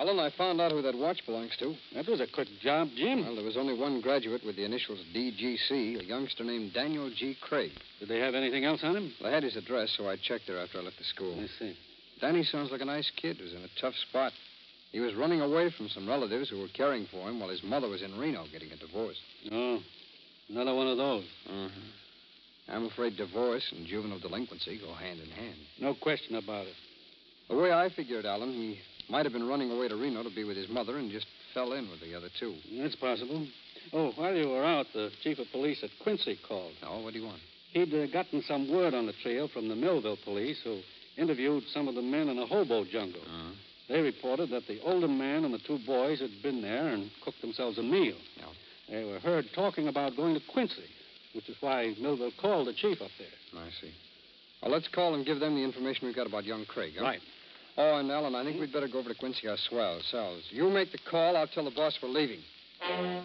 Alan, I found out who that watch belongs to. That was a quick job, Jim. Well, there was only one graduate with the initials DGC, a youngster named Daniel G. Craig. Did they have anything else on him? I had his address, so I checked there after I left the school. I see. Danny sounds like a nice kid who's in a tough spot. He was running away from some relatives who were caring for him while his mother was in Reno getting a divorce. Oh, another one of those. Uh-huh. I'm afraid divorce and juvenile delinquency go hand in hand. No question about it. The way I figured, Alan, he might have been running away to Reno to be with his mother and just fell in with the other two. That's possible. Oh, while you were out, the chief of police at Quincy called. Oh, what do you want? He'd gotten some word on the trail from the Millville police, who interviewed some of the men in a hobo jungle. Uh-huh. They reported that the older man and the two boys had been there and cooked themselves a meal. Yeah. They were heard talking about going to Quincy, which is why Millville called the chief up there. I see. Well, let's call and give them the information we've got about young Craig, huh? Right. Oh, and Alan, I think we'd better go over to Quincy ourselves. You make the call. I'll tell the boss we're leaving.